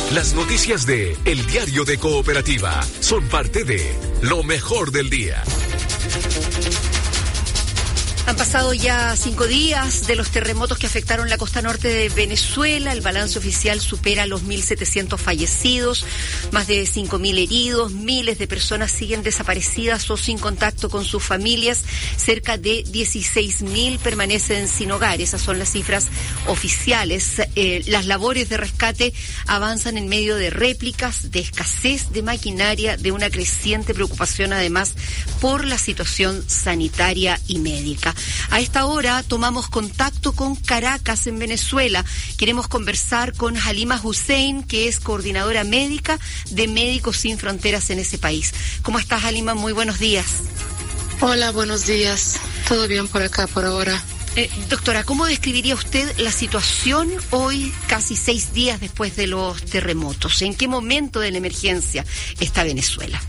Las noticias de El Diario de Cooperativa son parte de lo mejor del día. Han pasado ya 5 días de los terremotos que afectaron la costa norte de Venezuela. El balance oficial supera los 1.700 fallecidos, más de 5.000 heridos, miles de personas siguen desaparecidas o sin contacto con sus familias, cerca de 16.000 permanecen sin hogar. Esas son las cifras oficiales. Las labores de rescate avanzan en medio de réplicas, de escasez de maquinaria, de una creciente preocupación además por la situación sanitaria y médica. A esta hora tomamos contacto con Caracas, en Venezuela. Queremos conversar con Halima Hussein, que es coordinadora médica de Médicos Sin Fronteras en ese país. ¿Cómo estás, Halima? Muy buenos días. Hola, buenos días. ¿Todo bien por acá, por ahora? Doctora, ¿cómo describiría usted la situación hoy, casi 6 días después de los terremotos? ¿En qué momento de la emergencia está Venezuela?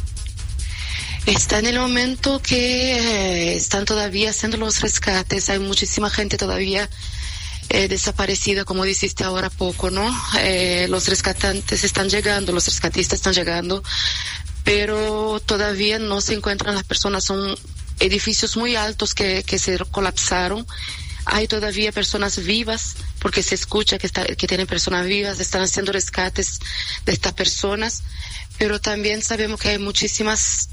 Está en el momento que están todavía haciendo los rescates. Hay muchísima gente todavía desaparecida, como dijiste ahora poco, ¿no? Los rescatantes están llegando, los rescatistas están llegando, pero todavía no se encuentran las personas. Son edificios muy altos que se colapsaron. Hay todavía personas vivas, porque se escucha que tienen personas vivas, están haciendo rescates de estas personas, pero también sabemos que hay muchísimos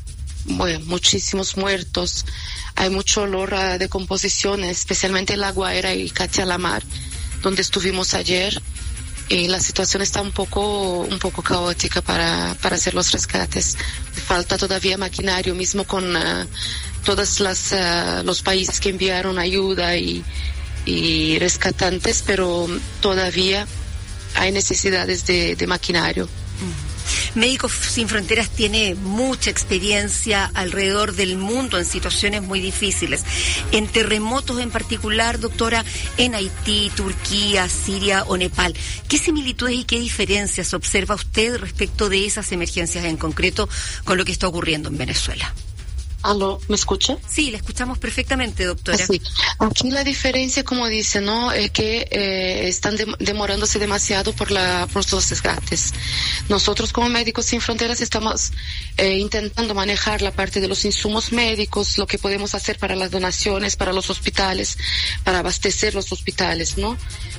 muertos, hay mucho olor a decomposición, especialmente en La Guaira y Catia-La-Mar, donde estuvimos ayer, y la situación está un poco caótica para hacer los rescates. Falta todavía maquinario, mismo con todos los países que enviaron ayuda y rescatantes, pero todavía hay necesidades de maquinario. Médicos Sin Fronteras tiene mucha experiencia alrededor del mundo en situaciones muy difíciles. En terremotos en particular, doctora, en Haití, Turquía, Siria o Nepal. ¿Qué similitudes y qué diferencias observa usted respecto de esas emergencias en concreto con lo que está ocurriendo en Venezuela? ¿Aló? ¿Me escucha? Sí, la escuchamos perfectamente, doctora. Sí. Aquí la diferencia, como dice, ¿no? Es que están demorándose demasiado por los rescates. Nosotros como Médicos Sin Fronteras estamos intentando manejar la parte de los insumos médicos, lo que podemos hacer para las donaciones, para los hospitales, para abastecer los hospitales, ¿no?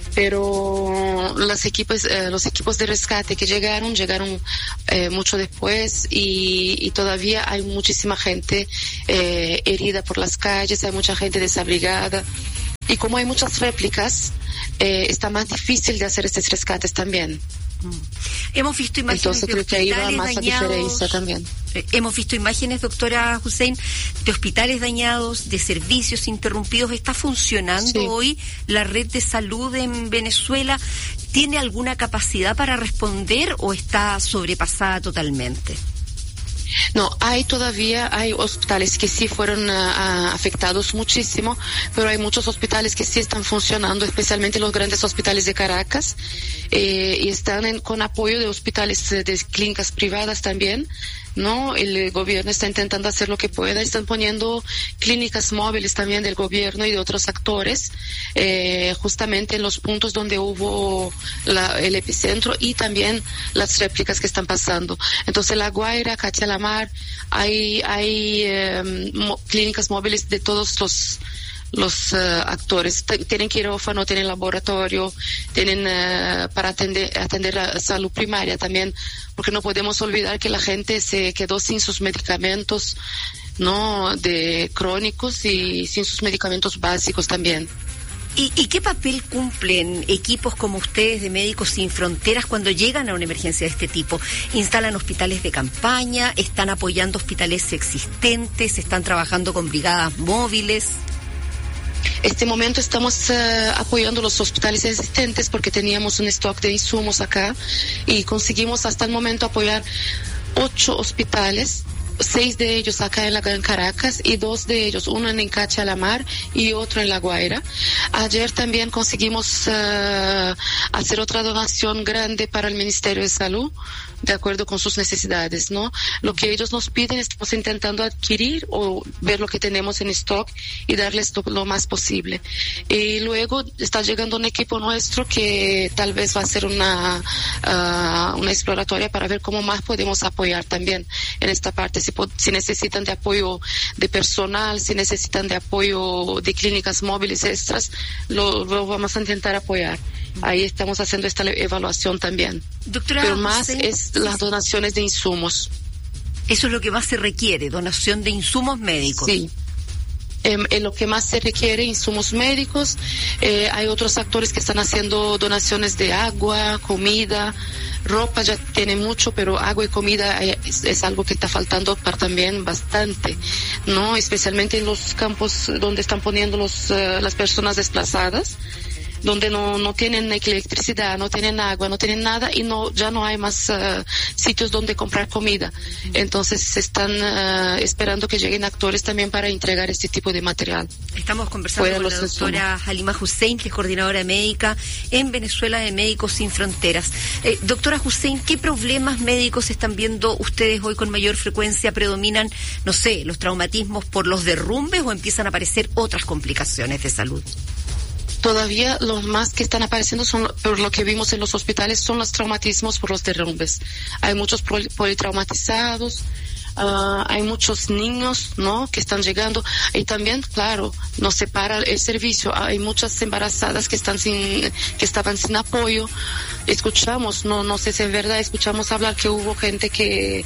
Pero los equipos de rescate que llegaron mucho después y todavía hay muchísima gente herida por las calles, hay mucha gente desabrigada, y como hay muchas réplicas, está más difícil de hacer estos rescates también. Hemos visto imágenes. Entonces creo que ahí va más la diferencia también. Hemos visto imágenes, doctora Hussein, de hospitales dañados, de servicios interrumpidos. ¿Está funcionando hoy la red de salud en Venezuela? ¿Tiene alguna capacidad para responder o está sobrepasada totalmente? No, hay hospitales que sí fueron afectados muchísimo, pero hay muchos hospitales que sí están funcionando, especialmente los grandes hospitales de Caracas, y están con apoyo de hospitales de clínicas privadas también, ¿no? El gobierno está intentando hacer lo que pueda, están poniendo clínicas móviles también del gobierno y de otros actores, justamente en los puntos donde hubo el epicentro y también las réplicas que están pasando. Entonces La Guaira, Catia-La-Mar, hay clínicas móviles de todos los actores. Tienen quirófano, tienen laboratorio, tienen para atender la salud primaria también, porque no podemos olvidar que la gente se quedó sin sus medicamentos, ¿no? De crónicos y sin sus medicamentos básicos también. ¿Y qué papel cumplen equipos como ustedes de Médicos Sin Fronteras cuando llegan a una emergencia de este tipo? ¿Instalan hospitales de campaña? ¿Están apoyando hospitales existentes? ¿Están trabajando con brigadas móviles? Este momento estamos apoyando los hospitales existentes porque teníamos un stock de insumos acá y conseguimos hasta el momento apoyar 8 hospitales 6 de ellos acá en la Gran Caracas y 2 de ellos, uno en Encache a la Mar y otro en La Guaira. Ayer también conseguimos hacer otra donación grande para el Ministerio de Salud, de acuerdo con sus necesidades, ¿no? Lo que ellos nos piden, estamos intentando adquirir o ver lo que tenemos en stock y darles lo más posible. Y luego está llegando un equipo nuestro que tal vez va a ser una exploratoria para ver cómo más podemos apoyar también en esta parte. Si necesitan de apoyo de personal, si necesitan de apoyo de clínicas móviles extras, lo vamos a intentar apoyar. Ahí estamos haciendo esta evaluación también. Doctora, pero más es las donaciones de insumos. Eso es lo que más se requiere, donación de insumos médicos. Sí. Lo que más se requiere, insumos médicos. Hay otros actores que están haciendo donaciones de agua, comida, ropa ya tiene mucho, pero agua y comida es algo que está faltando también bastante, ¿no? Especialmente en los campos donde están poniendo las personas desplazadas, donde no tienen electricidad, no tienen agua, no tienen nada y ya no hay más sitios donde comprar comida. Entonces se están esperando que lleguen actores también para entregar este tipo de material. Estamos conversando con la doctora Halima Hussein, que es coordinadora médica en Venezuela de Médicos Sin Fronteras. Doctora Hussein, ¿qué problemas médicos están viendo ustedes hoy con mayor frecuencia? ¿Predominan, no sé, los traumatismos por los derrumbes o empiezan a aparecer otras complicaciones de salud? Todavía los más que están apareciendo por lo que vimos en los hospitales, son los traumatismos por los derrumbes. Hay muchos politraumatizados, hay muchos niños, ¿no?, que están llegando. Y también, claro, nos separa el servicio. Hay muchas embarazadas que estaban sin apoyo. Escuchamos, no sé si es verdad, escuchamos hablar que hubo gente que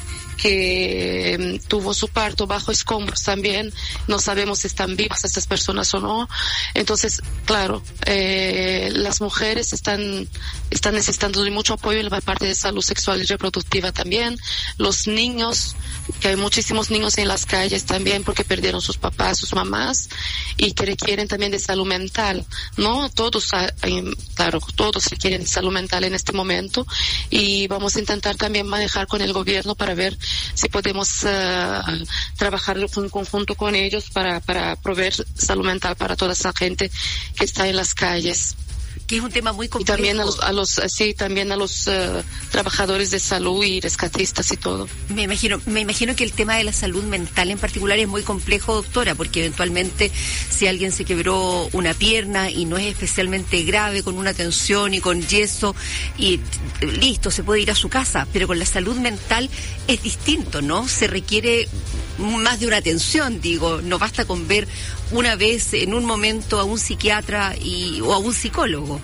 tuvo su parto bajo escombros también. No sabemos si están vivas estas personas o no. Entonces, claro, las mujeres están necesitando de mucho apoyo en la parte de salud sexual y reproductiva también. Los niños, que hay muchísimos niños en las calles también porque perdieron sus papás, sus mamás, y que requieren también de salud mental, ¿no? Todos requieren de salud mental en este momento, y vamos a intentar también manejar con el gobierno para ver si podemos trabajar en conjunto con ellos para proveer salud mental para toda esa gente que está en las calles. Que es un tema muy complejo. Y también a los trabajadores de salud y rescatistas y todo. Me imagino que el tema de la salud mental en particular es muy complejo, doctora, porque eventualmente si alguien se quebró una pierna y no es especialmente grave, con una tensión y con yeso, y listo, se puede ir a su casa, pero con la salud mental es distinto, ¿no? Se requiere más de una atención, digo, no basta con ver una vez en un momento a un psiquiatra o a un psicólogo.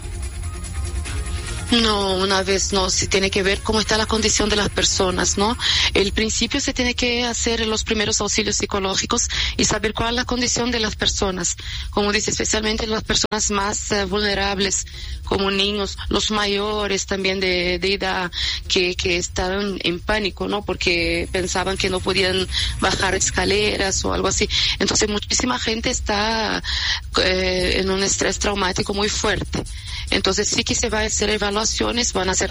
No, una vez no, se tiene que ver cómo está la condición de las personas, ¿no? El principio se tiene que hacer los primeros auxilios psicológicos y saber cuál es la condición de las personas, como dice, especialmente las personas más vulnerables, como niños, los mayores también de edad, que estaban en pánico, ¿no? Porque pensaban que no podían bajar escaleras o algo así. Entonces muchísima gente está en un estrés traumático muy fuerte. Entonces sí que se va a hacer evaluaciones, van a hacer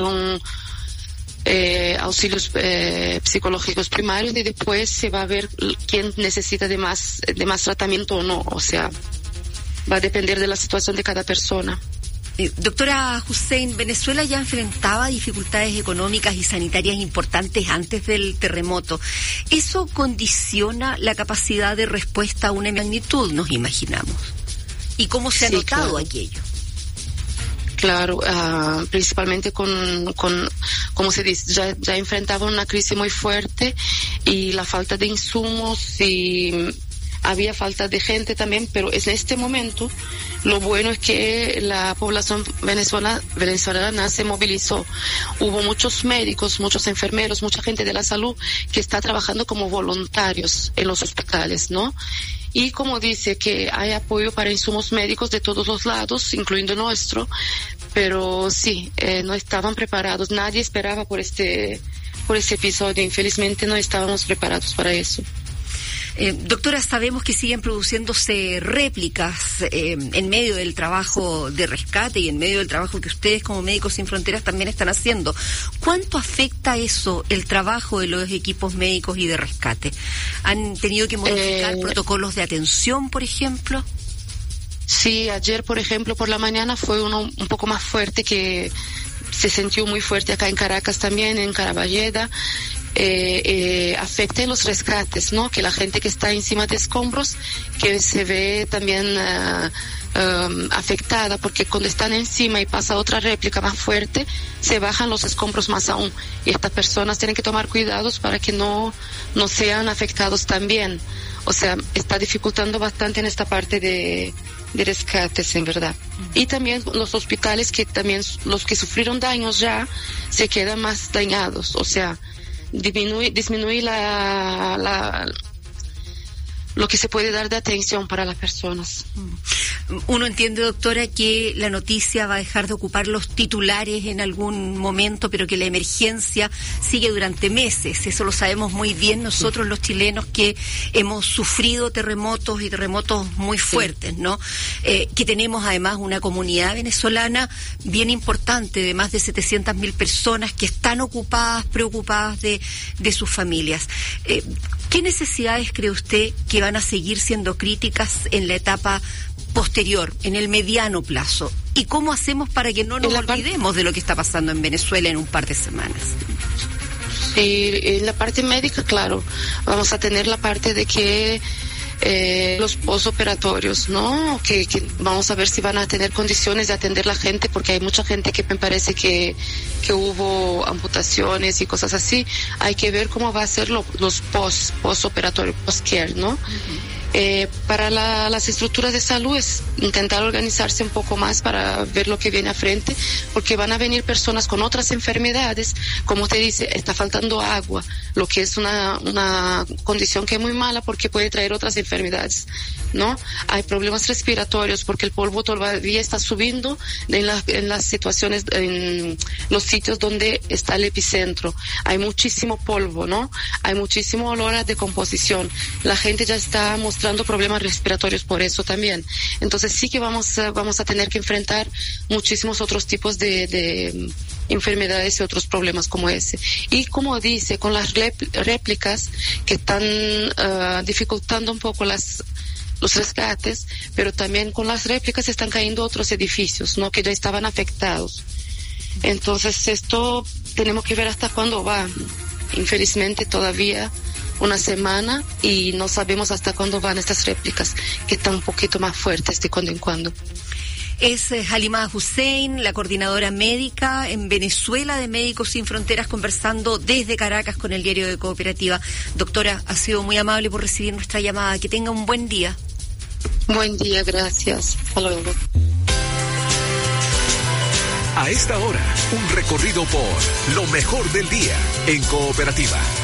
auxilios psicológicos primarios, y después se va a ver quién necesita de más tratamiento o no. O sea, va a depender de la situación de cada persona. Doctora Hussein, Venezuela ya enfrentaba dificultades económicas y sanitarias importantes antes del terremoto. ¿Eso condiciona la capacidad de respuesta a una magnitud, nos imaginamos? ¿Y cómo se ha notado aquello? Claro, principalmente con como se dice, ya enfrentaba una crisis muy fuerte, y la falta de insumos, y había falta de gente también, pero en este momento lo bueno es que la población venezolana se movilizó. Hubo muchos médicos, muchos enfermeros, mucha gente de la salud que está trabajando como voluntarios en los hospitales, ¿no? Y como dice, que hay apoyo para insumos médicos de todos los lados, incluyendo nuestro, pero sí, no estaban preparados. Nadie esperaba por este episodio. Infelizmente no estábamos preparados para eso. Doctora, sabemos que siguen produciéndose réplicas en medio del trabajo de rescate y en medio del trabajo que ustedes como Médicos Sin Fronteras también están haciendo. ¿Cuánto afecta eso, el trabajo de los equipos médicos y de rescate? ¿Han tenido que modificar protocolos de atención, por ejemplo? Sí, ayer, por ejemplo, por la mañana fue uno un poco más fuerte, que se sintió muy fuerte acá en Caracas también, en Caraballeda. Afecta en los rescates, ¿no? Que la gente que está encima de escombros, que se ve también afectada, porque cuando están encima y pasa otra réplica más fuerte, se bajan los escombros más aún. Y estas personas tienen que tomar cuidados para que no sean afectados también. O sea, está dificultando bastante en esta parte de rescates, en verdad. Y también los hospitales, que también los que sufrieron daños ya se quedan más dañados. O sea, disminuye lo que se puede dar de atención para las personas. Uno entiende, doctora, que la noticia va a dejar de ocupar los titulares en algún momento, pero que la emergencia sigue durante meses. Eso lo sabemos muy bien nosotros, los chilenos, que hemos sufrido terremotos y terremotos muy fuertes, ¿no? Que tenemos además una comunidad venezolana bien importante, de más de 700.000 personas que están ocupadas, preocupadas de sus familias. ¿Qué necesidades cree usted que van a seguir siendo críticas en la etapa posterior, en el mediano plazo? ¿Y cómo hacemos para que no nos olvidemos de lo que está pasando en Venezuela en un par de semanas? Sí, en la parte médica, claro, vamos a tener la parte de que los posoperatorios, ¿no? Que vamos a ver si van a tener condiciones de atender la gente, porque hay mucha gente que me parece que hubo amputaciones y cosas así. Hay que ver cómo va a ser los posoperatorios, post-care, ¿no? Para las estructuras de salud es intentar organizarse un poco más para ver lo que viene a frente, porque van a venir personas con otras enfermedades, como te dice, está faltando agua, lo que es una condición que es muy mala porque puede traer otras enfermedades, ¿no? Hay problemas respiratorios porque el polvo todavía está subiendo en las situaciones, en los sitios donde está el epicentro. Hay muchísimo polvo, ¿no? Hay muchísimo olor a decomposición. La gente ya está mostrando problemas respiratorios por eso también. Entonces sí que vamos a tener que enfrentar muchísimos otros tipos de enfermedades y otros problemas como ese. Y como dice, con las réplicas que están dificultando un poco los rescates, pero también con las réplicas están cayendo otros edificios, ¿no? Que ya estaban afectados. Entonces esto tenemos que ver hasta cuándo va. Infelizmente todavía una semana y no sabemos hasta cuándo van estas réplicas, que están un poquito más fuertes de cuando en cuando. Es Halima Hussein, la coordinadora médica en Venezuela de Médicos Sin Fronteras, conversando desde Caracas con el Diario de Cooperativa. Doctora, ha sido muy amable por recibir nuestra llamada. Que tenga un buen día. Buen día, gracias. Hasta luego. A esta hora, un recorrido por lo mejor del día en Cooperativa.